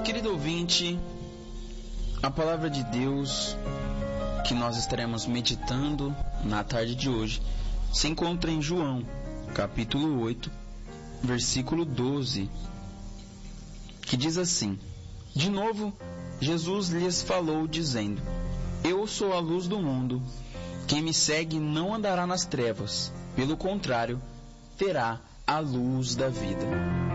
Querido ouvinte, a palavra de Deus que nós estaremos meditando na tarde de hoje se encontra em João, capítulo 8, versículo 12, que diz assim: De novo, Jesus lhes falou, dizendo: Eu sou a luz do mundo. Quem me segue não andará nas trevas, pelo contrário, terá a luz da vida.